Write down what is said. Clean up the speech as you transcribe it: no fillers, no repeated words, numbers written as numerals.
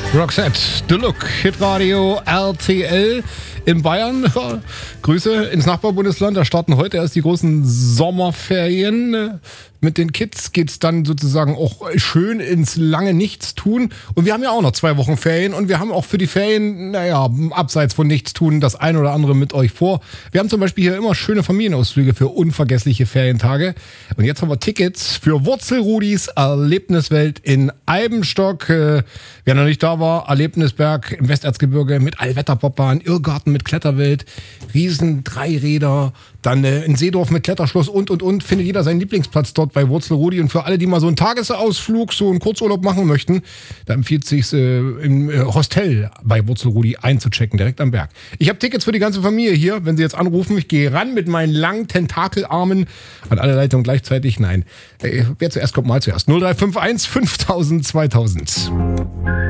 Roxette, The Look, Hitradio RTL in Bayern. Grüße ins Nachbarbundesland. Da starten heute erst die großen Sommerferien. Mit den Kids geht's dann sozusagen auch schön ins lange Nichtstun. Und wir haben ja auch noch 2 Wochen Ferien. Und wir haben auch für die Ferien, abseits von Nichtstun, das ein oder andere mit euch vor. Wir haben zum Beispiel hier immer schöne Familienausflüge für unvergessliche Ferientage. Und jetzt haben wir Tickets für Wurzelrudis Erlebniswelt in Eibenstock. Wer noch nicht da war, Erlebnisberg im Westerzgebirge mit Allwetterbobbahn, Irrgarten mit Kletterwelt, riesen Dreiräder, dann in Seedorf mit Kletterschloss und. Findet jeder seinen Lieblingsplatz dort bei Wurzelrudi. Und für alle, die mal so einen Tagesausflug, so einen Kurzurlaub machen möchten, da empfiehlt es sich im Hostel bei Wurzelrudi einzuchecken, direkt am Berg. Ich habe Tickets für die ganze Familie hier, wenn Sie jetzt anrufen. Ich gehe ran mit meinen langen Tentakelarmen an alle Leitungen gleichzeitig. Nein, wer zuerst kommt, mal zuerst. 0351 5000 2000.